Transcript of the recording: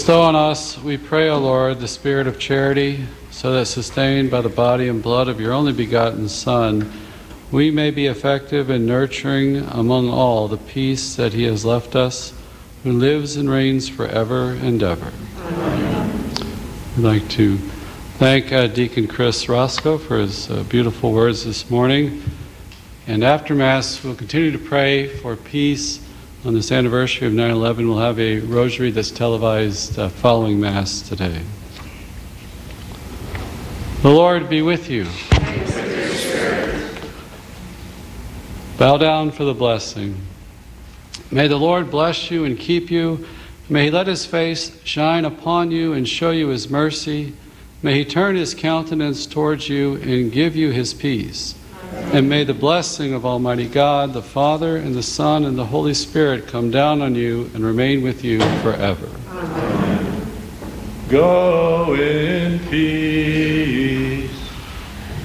Bestow on us, we pray, O Lord, the spirit of charity, so that sustained by the body and blood of your only begotten Son, we may be effective in nurturing among all the peace that he has left us, who lives and reigns forever and ever. Amen. We'd like to thank Deacon Chris Roscoe for his beautiful words this morning. And after Mass, we'll continue to pray for peace. On this anniversary of 9/11, we'll have a rosary that's televised following Mass today. The Lord be with you. Bow down for the blessing. May the Lord bless you and keep you. May he let his face shine upon you and show you his mercy. May he turn his countenance towards you and give you his peace. And may the blessing of Almighty God, the Father, and the Son, and the Holy Spirit come down on you and remain with you forever. Amen. Go in